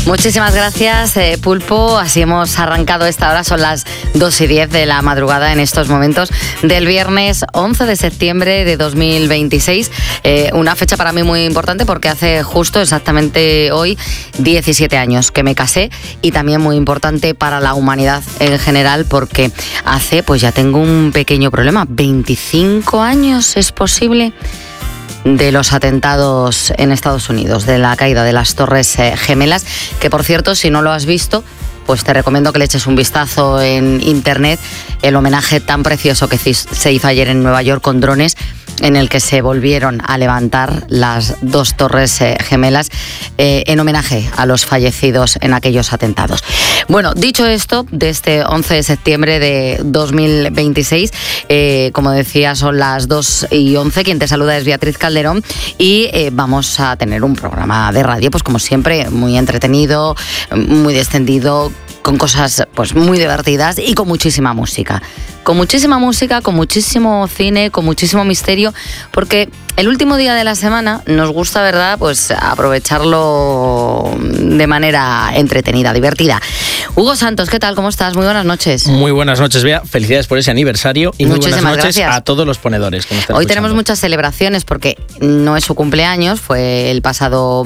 Muchísimas gracias, Pulpo. Así hemos arrancado esta hora. Son las 2:10 de la madrugada en estos momentos del viernes 11 de septiembre de 2026. Una fecha para mí muy importante porque hace justo exactamente hoy 17 años que me casé, y también muy importante para la humanidad en general porque pues ya tengo un pequeño problema. 25 años, ¿es posible?, de los atentados en Estados Unidos, de la caída de las Torres Gemelas, que por cierto, si no lo has visto, pues te recomiendo que le eches un vistazo en internet, el homenaje tan precioso que se hizo ayer en Nueva York con drones, en el que se volvieron a levantar las dos Torres Gemelas en homenaje a los fallecidos en aquellos atentados. Bueno, dicho esto, de este 11 de septiembre de 2026, como decía, son las 2:11, quien te saluda es Beatriz Calderón, y vamos a tener un programa de radio, pues como siempre, muy entretenido, muy descendido, con cosas pues muy divertidas y con muchísima música. Con muchísimo cine, con muchísimo misterio, porque el último día de la semana nos gusta, ¿verdad?, pues aprovecharlo de manera entretenida, divertida. Hugo Santos, ¿qué tal? ¿Cómo estás? Muy buenas noches. Muy buenas noches, Bea. Felicidades por ese aniversario y muy buenas noches gracias a todos los ponedores que nos están Hoy escuchando. Tenemos muchas celebraciones porque no es su cumpleaños, fue el pasado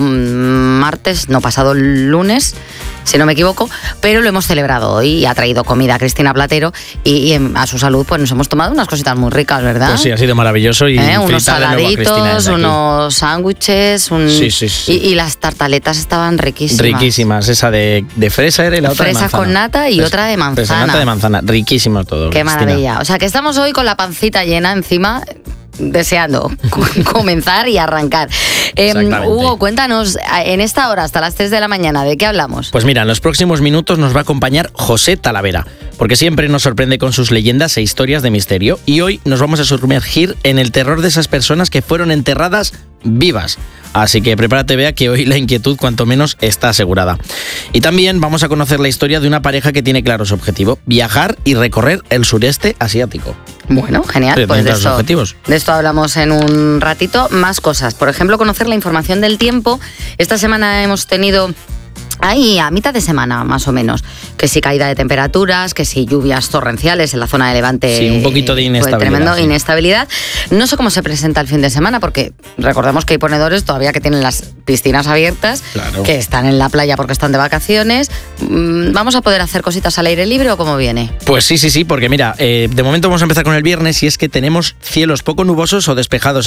pasado lunes, si no me equivoco, pero lo hemos celebrado hoy y ha traído comida a Cristina Platero y a su salud pues nos hemos tomado unas cositas muy ricas, ¿verdad? Pues sí, ha sido maravilloso y unos saladitos, unos sándwiches, sí. Y las tartaletas estaban riquísimas. Riquísimas, esa de fresa era y la otra fresa de manzana. Con nata y otra de manzana. Fresa, nata de manzana, riquísimo todo. Qué Cristina. maravilla. O sea que estamos hoy con la pancita llena encima, deseando comenzar y arrancar. Hugo, cuéntanos, en esta hora hasta las 3 de la mañana, ¿de qué hablamos? Pues mira, en los próximos minutos nos va a acompañar José Talavera, porque siempre nos sorprende con sus leyendas e historias de misterio, y hoy nos vamos a sumergir en el terror de esas personas que fueron enterradas vivas. Así que prepárate, Bea, que hoy la inquietud cuanto menos está asegurada. Y también vamos a conocer la historia de una pareja que tiene claro su objetivo: viajar y recorrer el sureste asiático. Bueno, genial. Sí, pues de esto hablamos en un ratito. Más cosas, por ejemplo, conocer la información del tiempo. Esta semana hemos tenido... Ahí, a mitad de semana, más o menos, que si caída de temperaturas, que si lluvias torrenciales en la zona de Levante. Sí, un poquito de inestabilidad. Tremendo, inestabilidad. No sé cómo se presenta el fin de semana, porque recordemos que hay ponedores todavía que tienen las piscinas abiertas, claro, que están en la playa porque están de vacaciones. ¿Vamos a poder hacer cositas al aire libre o cómo viene? Pues sí, porque mira, de momento vamos a empezar con el viernes, y es que tenemos cielos poco nubosos o despejados